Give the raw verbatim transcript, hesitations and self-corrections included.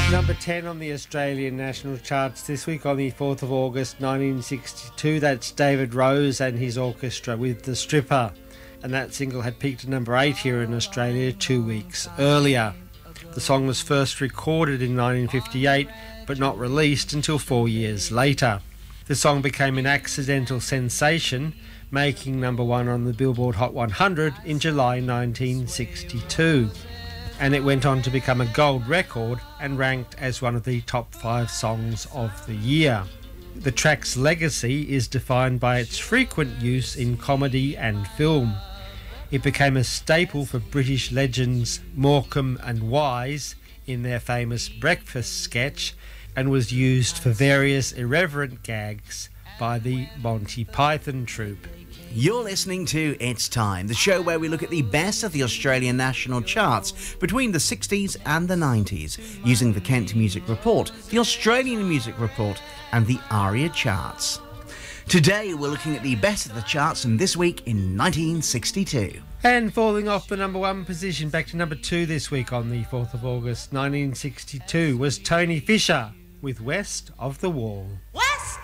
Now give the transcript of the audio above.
Number ten on the Australian national charts this week on the fourth of August nineteen sixty-two. That's David Rose and his orchestra with The Stripper. And that single had peaked at number eight here in Australia two weeks earlier. The song was first recorded in nineteen fifty-eight but not released until four years later. The song became an accidental sensation, making number one on the Billboard Hot one hundred in July nineteen sixty-two. And it went on to become a gold record and ranked as one of the top five songs of the year. The track's legacy is defined by its frequent use in comedy and film. It became a staple for British legends Morecambe and Wise in their famous breakfast sketch and was used for various irreverent gags by the Monty Python troupe. You're listening to It's Time, the show where we look at the best of the Australian national charts between the sixties and the nineties, using the Kent Music Report, the Australian Music Report, and the ARIA charts. Today we're looking at the best of the charts from this week in nineteen sixty-two. And falling off the number one position back to number two this week on the fourth of August nineteen sixty-two was Tony Fisher with West of the Wall. What?